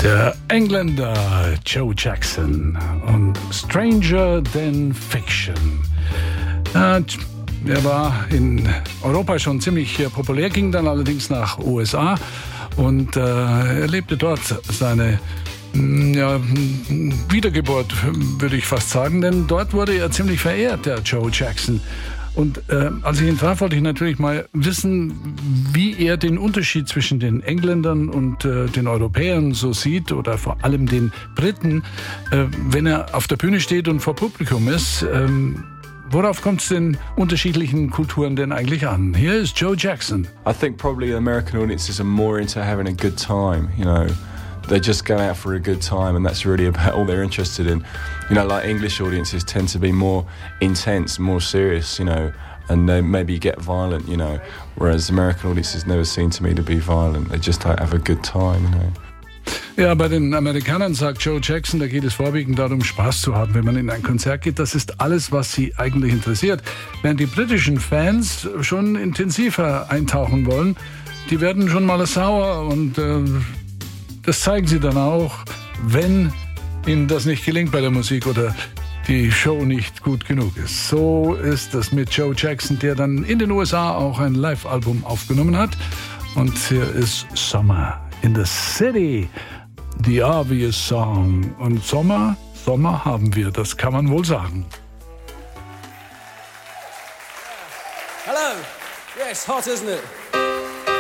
Der Engländer Joe Jackson und Stranger Than Fiction. Er war in Europa schon ziemlich populär, ging dann allerdings nach USA und er lebte dort seine Wiedergeburt, würde ich fast sagen, denn dort wurde er ziemlich verehrt, der Joe Jackson. Und als ich ihn traf, wollte ich natürlich mal wissen, wie er den Unterschied zwischen den Engländern und den Europäern so sieht oder vor allem den Briten, wenn er auf der Bühne steht und vor Publikum ist. Worauf kommt es den unterschiedlichen Kulturen denn eigentlich an? Hier ist Joe Jackson. I think probably American audiences are more into having a good time, you know. They're just going out for a good time, and that's really about all they're interested in. You know, like English audiences tend to be more intense, more serious, you know, and they maybe get violent, you know, whereas American audiences never seem to me to be violent. They just like have a good time, you know. Ja, bei den Amerikanern, sagt Joe Jackson, da geht es vorwiegend darum, Spaß zu haben, wenn man in ein Konzert geht. Das ist alles, was sie eigentlich interessiert. Während die britischen Fans schon intensiver eintauchen wollen, die werden schon mal sauer und das zeigen sie dann auch, wenn ihnen das nicht gelingt bei der Musik oder die Show nicht gut genug ist. So ist das mit Joe Jackson, der dann in den USA auch ein Live-Album aufgenommen hat. Und hier ist Summer in the City, the obvious song. Und Sommer haben wir, das kann man wohl sagen. Hello. Yes, hot, isn't it?